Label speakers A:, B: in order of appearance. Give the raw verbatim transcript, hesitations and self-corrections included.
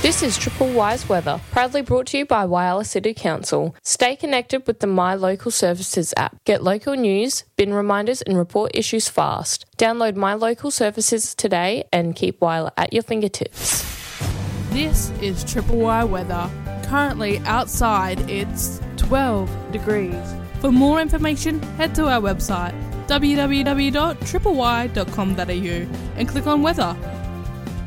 A: This is Triple Wise Weather, proudly brought to you by Whyalla City Council. Stay connected with the My Local Services app. Get local news, bin reminders and report issues fast. Download My Local Services today and keep Whyalla at your fingertips.
B: This is Triple Y Weather. Currently outside it's twelve degrees. For more information, head to our website w w w dot triple y dot com dot a u and click on weather.